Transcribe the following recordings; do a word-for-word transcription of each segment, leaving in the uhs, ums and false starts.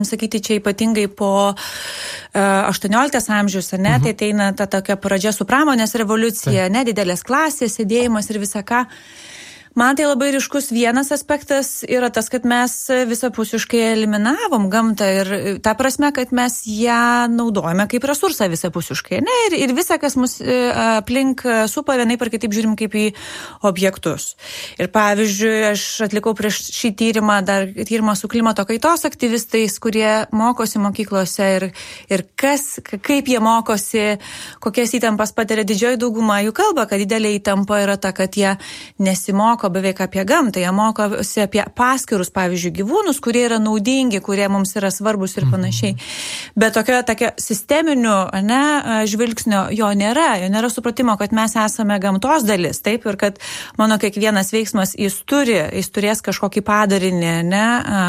sakyti, čia ypatingai po aštuonioliktas amžius, ne, mhm. tai ateina ta tokia pradžia su pramonės revoliucija, tai. Ne, didelės klasės, sėdėjimas ir visa ką. Man tai labai ryškus vienas aspektas yra tas, kad mes visapusiškai eliminavom gamtą ir ta prasme, kad mes ją naudojame kaip resursą visapusiškai. Ne? Ir, ir visa, kas mus aplink supa, vienaip ar kitaip žiūrim kaip į objektus. Ir pavyzdžiui, aš atlikau prieš šį tyrimą, dar tyrimą su klimato kaitos aktyvistais, kurie mokosi mokyklose ir, ir kas, kaip jie mokosi, kokias įtampas patiria didžioji dauguma. Jų kalba, kad didelė įtampa yra ta, kad jie nesimoko beveik apie gamtą, jie mokosi apie paskirus, pavyzdžiui, gyvūnus, kurie yra naudingi, kurie mums yra svarbus ir panašiai. Bet tokio, tokio sisteminių, ne, žvilgsnio jo nėra, jo nėra supratimo, kad mes esame gamtos dalis, taip, ir kad mano kiekvienas veiksmas jis turi, jis turės kažkokį padarinį, ne,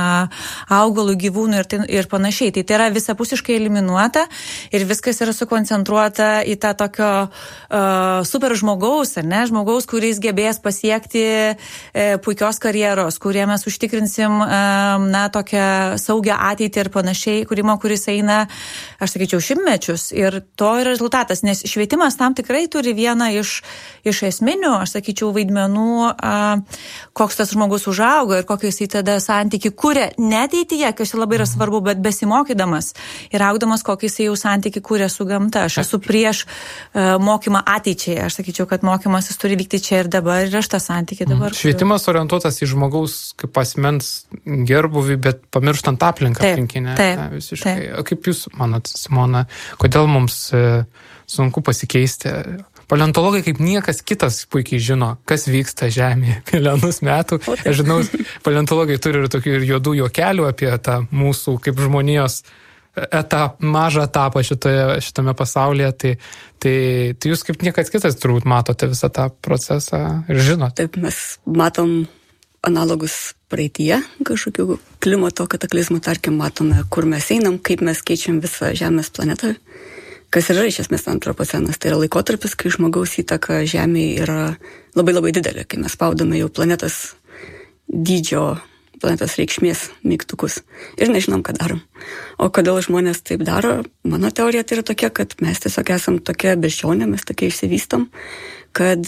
augalų, gyvūnų ir, tai, ir panašiai. Tai tai yra visapusiškai eliminuota ir viskas yra sukoncentruota į tą tokio uh, super žmogaus, ne, žmogaus, kuris gebės pasiekti puikios karjeros, kurie mes užtikrinsim na, tokią saugią ateitį ir panašiai, kūrimo, kuris eina, aš sakyčiau, šimtmečius. Ir to yra rezultatas, nes švietimas tam tikrai turi vieną iš, iš esminių, aš sakyčiau, vaidmenų, koks tas žmogus užaugo ir kokį jisai tada santykį kūrė ne ateityje, kas labai yra svarbu, bet besimokydamas ir augdamas, kokį jisai jau santykį kūrė su gamta. Aš esu prieš mokymą ateičiai. Aš sakyčiau, kad mokymas jis turi vykti čia ir dabar ir aš tą santykį dabar. Švietimas orientuotas į žmogaus kaip asmens gerbuvį, bet pamirštant aplinką aplinkinę. Taip, visiškai. taip. Kaip jūs manot, Simona, kodėl mums e, sunku pasikeisti? Paleontologai kaip niekas kitas puikiai žino, kas vyksta Žemėje milijonus metų. Aš žinau, paleontologai turi ir tokių ir juodų juokelių apie tą mūsų kaip žmonijos etap, mažą etapą šitoje, šitame pasaulyje, tai, tai, tai jūs kaip niekas kitas turbūt matote visą tą procesą ir žinote. Taip, mes matom analogus praeityje, kažkokių klimato kataklizmų, tarkim, matome, kur mes einam, kaip mes keičiam visą Žemės planetą, kas yra iš esmės antropocenas. Tai yra laikotarpis, kai žmogaus įtaka Žemėje yra labai labai didelė, kai mes spaudome jau planetos dydžio, planetos reikšmės mygtukus ir nežinom, ką darom. O kodėl žmonės taip daro? Mano teorija tai yra tokia, kad mes tiesiog esam tokia beždžionė, mes tokia išsivystom, kad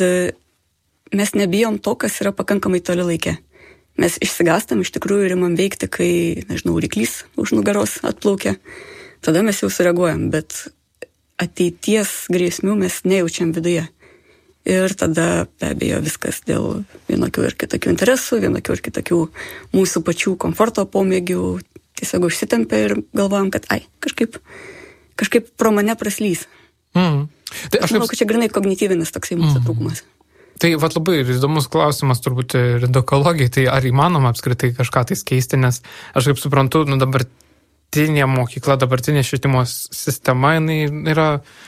mes nebijom to, kas yra pakankamai toli laike. Mes išsigastam, iš tikrųjų rimam veikti, kai, nežinau, ryklys už nugaros atplaukia. Tada mes jau sureaguojam, bet ateities grėsmių mes nejaučiam viduje. Ir tada be abejo viskas dėl vienokių ir kitokių interesų, vienokių ir kitokių mūsų pačių komforto pomėgių tiesiog užsitempia ir galvojam, kad ai, kažkaip, kažkaip pro mane praslys. Mm. Tai aš manau, kad čia grinai kognityvinis toksai mūsų mm. trūkumas. Tai vat labai įdomus klausimas turbūt ir edukologijai, tai ar įmanoma apskritai kažką tai keisti, nes aš kaip suprantu, nu dabartinė mokykla, dabartinė švietimo sistema, jinai yra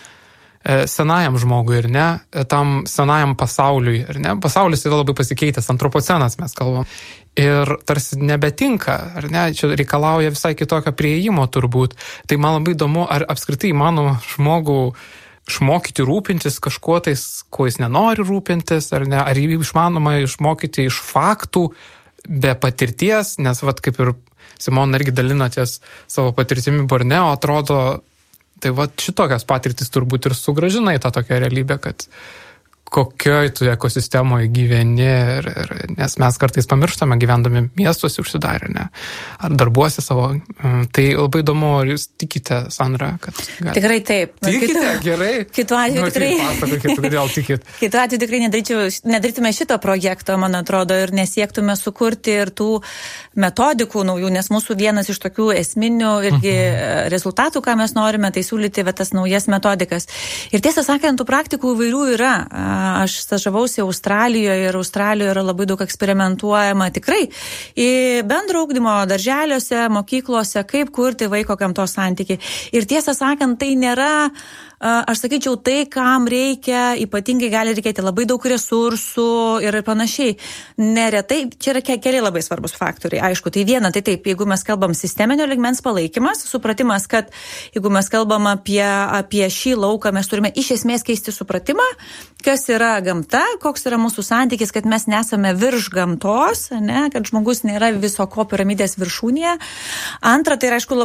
senajam žmogui ir ne, tam senajam pasauliui ir ne. Pasaulis yra labai pasikeitęs, antropocenas mes kalbam. Ir tarsi nebetinka, ar ne, čia reikalauja visai kitokio prieimo turbūt. Tai man labai įdomu, ar apskritai įmanoma žmogų išmokyti rūpintis kažkuo tais, ko jis nenori rūpintis, ar ne, ar jį išmanoma išmokyti iš faktų be patirties, nes vat kaip ir Simona irgi dalinotės savo patirtimi Borneo, atrodo, tai va šitokias patirtis turbūt ir sugrąžina į tą tokią realybę, kad kokioj tu ekosistemoje gyveni, ir, ir, nes mes kartais pamirštame gyvendami miestuose užsidarę, ne, ar darbuose savo. Tai labai įdomu, ar jūs tikite, Sandra, kad... Gali... Tikrai taip. Tikite, kitu, gerai. Kitu atveju nu, tikrai... Pasakokit, kodėl tikit. Kitu atveju tikrai nedarytume šito projekto, man atrodo, ir nesiektume sukurti ir tų metodikų naujų, nes mūsų vienas iš tokių esminių irgi mhm. rezultatų, ką mes norime, tai siūlyti va, tas naujas metodikas. Ir tiesą sakant, tų praktikų įvairių yra. Aš stažavausi Australijoje ir Australijoje yra labai daug eksperimentuojama tikrai į bendro ugdymo darželiuose, mokyklose, kaip kurti vaiko gamtos santykį. Ir tiesą sakant, tai nėra, aš sakyčiau, tai, kam reikia, ypatingai gali reikėti labai daug resursų ir panašiai. Neretai, čia yra keli labai svarbus faktoriai. Aišku, tai viena, tai taip, jeigu mes kalbam sisteminio lygmens palaikymas, supratimas, kad jeigu mes kalbam apie, apie šį lauką, mes turime iš esmės keisti supratimą, kas yra gamta, koks yra mūsų santykis, kad mes nesame virš gamtos, ne, kad žmogus nėra viso ko piramidės viršūnėje. Antra, tai yra, aišku,